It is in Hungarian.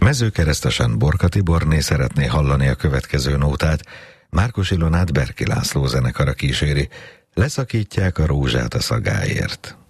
Mezőkeresztesen Borka Tiborné szeretné hallani a következő nótát, Márkus Ilonát Berki László zenekara kíséri, Leszakítják a rózsát a szagáért.